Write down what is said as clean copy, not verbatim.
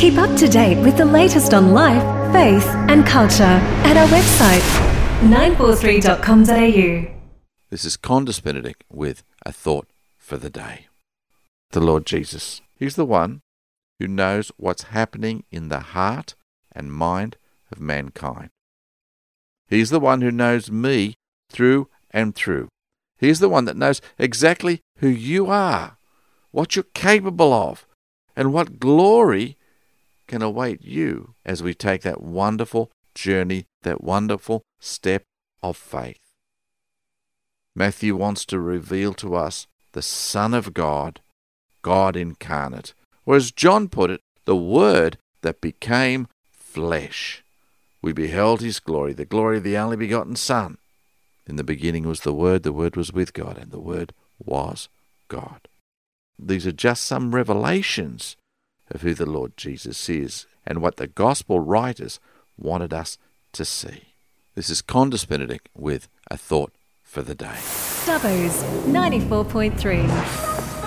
Keep up to date with the latest on life, faith and culture at our website 943.com.au. This is Condis Benedict with a thought for the day. The Lord Jesus, He's the one who knows what's happening in the heart and mind of mankind. He's the one who knows me through and through. He's the one that knows exactly who you are, what you're capable of, and what glory can await you as we take that wonderful journey, that wonderful step of faith. Matthew wants to reveal to us the Son of God, God incarnate, or as John put it, the Word that became flesh. We beheld His glory, the glory of the only begotten Son. In the beginning was the Word was with God, and the Word was God. These are just some revelations of who the Lord Jesus is and what the Gospel writers wanted us to see. This is Condis Benedict with a thought for the day. Dubbo's 94.3.